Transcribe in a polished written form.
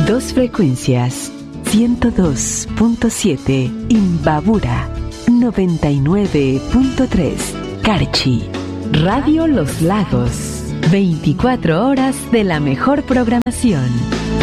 Dos frecuencias, 102.7 Imbabura, 99.3 Carchi. Radio Los Lagos, 24 horas de la mejor programación.